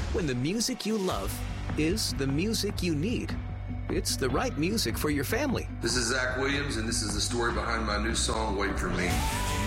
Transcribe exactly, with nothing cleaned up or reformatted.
When the music you love is the music you need. It's the right music for your family. This is Zach Williams, and this is the story behind my new song, Wait For Me.